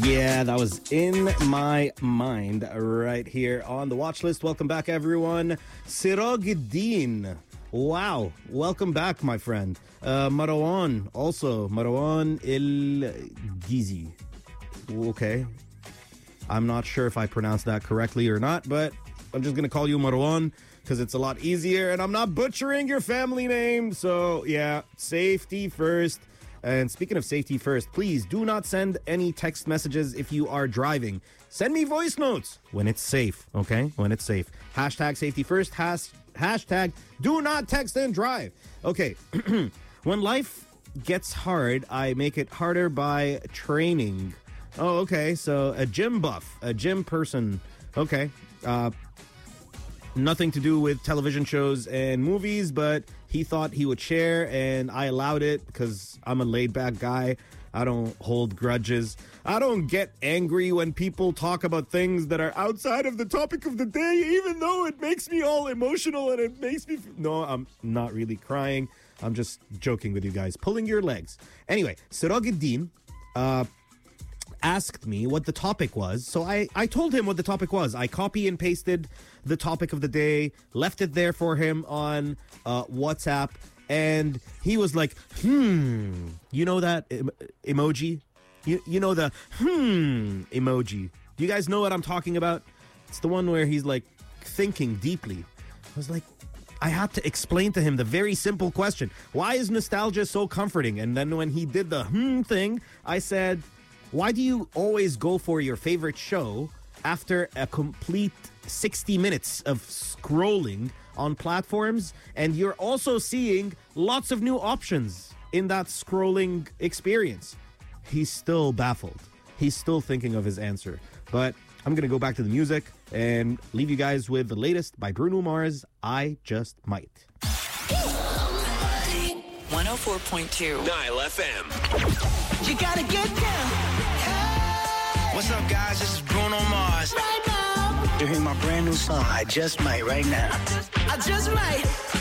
Yeah, that was in my mind right here on the watch list. Welcome back, everyone. Sirajuddin. Wow. Welcome back, my friend. Marwan. Also, Marwan El-Gizi. Okay. I'm not sure if I pronounced that correctly or not, but I'm just going to call you Marwan because it's a lot easier and I'm not butchering your family name. So, yeah, safety first. And speaking of safety first, please do not send any text messages if you are driving. Send me voice notes when it's safe, okay? When it's safe. Hashtag safety first. Hashtag do not text and drive. Okay. When life gets hard, I make it harder by training. Oh, okay. So a gym buff, a gym person. Okay. Nothing to do with television shows and movies, but he thought he would share, and I allowed it because I'm a laid-back guy. I don't hold grudges. I don't get angry when people talk about things that are outside of the topic of the day, even though it makes me all emotional and it makes me... No, I'm not really crying. I'm just joking with you guys. Pulling your legs. Anyway, Sirajuddin asked me what the topic was, so I told him what the topic was. I copy and pasted the topic of the day, left it there for him on WhatsApp, and he was like, you know that emoji? You know the emoji. Do you guys know what I'm talking about? It's the one where he's like thinking deeply. I was like, I had to explain to him the very simple question. Why is nostalgia so comforting? And then when he did the thing, I said, why do you always go for your favorite show after a complete 60 minutes of scrolling on platforms, and you're also seeing lots of new options in that scrolling experience? He's still baffled. He's still thinking of his answer. But I'm going to go back to the music and leave you guys with the latest by Bruno Mars, I Just Might. 104.2 Nile FM. You gotta get down. Hey. What's up, guys? This is Bruno Mars. Right now. You're hearing my brand new song, I Just Might, right now. I just might.